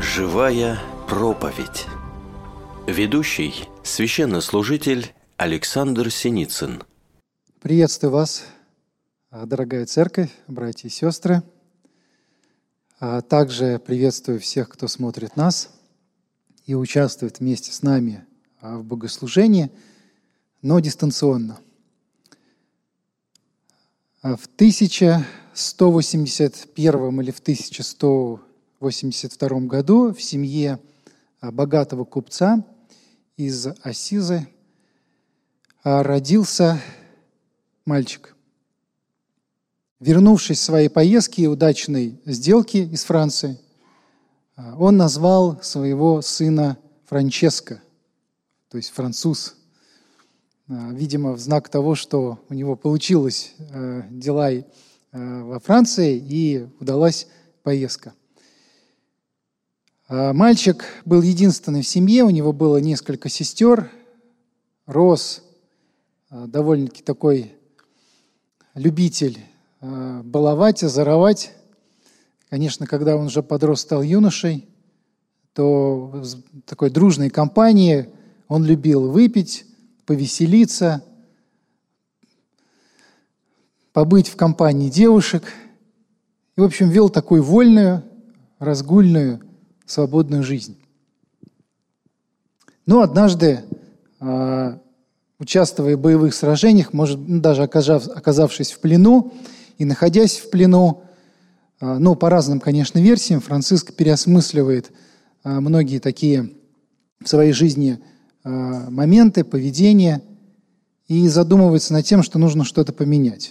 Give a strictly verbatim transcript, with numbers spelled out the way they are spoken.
Живая проповедь. Ведущий – священнослужитель Александр Синицын. Приветствую вас, дорогая церковь, братья и сестры. Также приветствую всех, кто смотрит нас и участвует вместе с нами в богослужении, но дистанционно. В тысяча сто восемьдесят первом или в тысяча сто восемьдесят втором году в семье богатого купца из Ассизы родился мальчик. Вернувшись с своей поездки и удачной сделки из Франции, он назвал своего сына Франческо, то есть француз. Видимо, в знак того, что у него получилось дела во Франции и удалась поездка. Мальчик был единственный в семье, у него было несколько сестер, рос довольно-таки такой любитель баловать, озоровать. Конечно, когда он уже подрос, стал юношей, то в такой дружной компании он любил выпить, повеселиться, побыть в компании девушек. И, в общем, вел такую вольную, разгульную, свободную жизнь. Но однажды, участвуя в боевых сражениях, может, даже оказавшись в плену и находясь в плену, ну, по разным, конечно, версиям, Франциск переосмысливает многие такие в своей жизни моменты, поведения и задумывается над тем, что нужно что-то поменять.